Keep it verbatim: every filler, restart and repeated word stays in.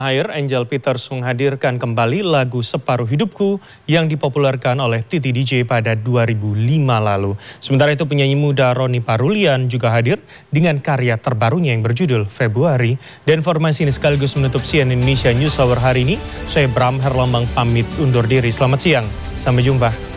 Air Angel Peters menghadirkan kembali lagu Separuh Hidupku yang dipopulerkan oleh Titi D J pada dua ribu lima lalu. Sementara itu penyanyi muda Roni Parulian juga hadir dengan karya terbarunya yang berjudul Februari. Dan informasi ini sekaligus menutup C N N Indonesia News Hour hari ini. Saya Bram Herlambang pamit undur diri. Selamat siang, sampai jumpa.